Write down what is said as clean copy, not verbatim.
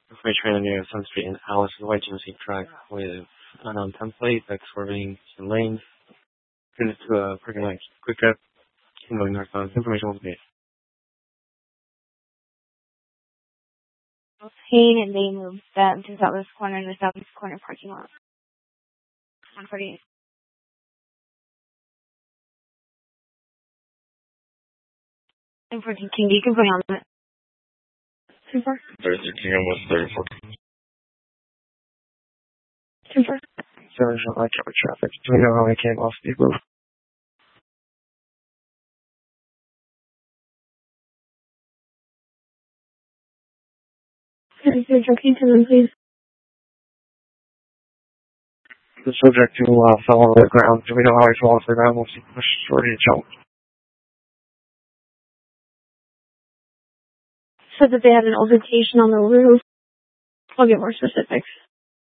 information on near Sun Street and Alice is white GMC track with unknown template that's swerving in lanes. Turn it to a parking lot quick up. Going northbound. Information will be made. Payne and they moved them to southwest corner to the southeast corner parking lot. 148. And for King, you can put on it. Super. 13 almost 34. Super. Service on light traffic. Do we know how many came off the roof? Is there joking to them, please? The subject who fell on the ground. Do we know how he fell off the ground? Was he pushed or did he jump? Said that they had an altercation on the roof. I'll get more specifics.